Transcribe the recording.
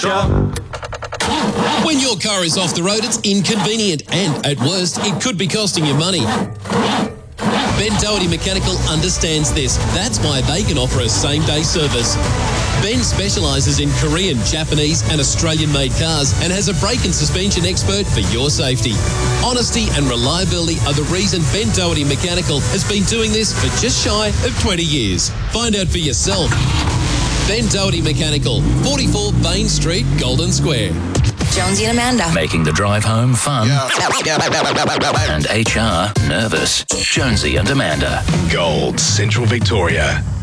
When your car is off the road, it's inconvenient and, at worst, it could be costing you money. Ben Doherty Mechanical understands this. That's why they can offer a same-day service. Ben specialises in Korean, Japanese and Australian-made cars and has a brake and suspension expert for your safety. Honesty and reliability are the reason Ben Doherty Mechanical has been doing this for just shy of 20 years. Find out for yourself. Ben Doherty Mechanical, 44 Bain Street, Golden Square. Jonesy and Amanda. Making the drive home fun. And HR nervous. Jonesy and Amanda. Gold, Central Victoria.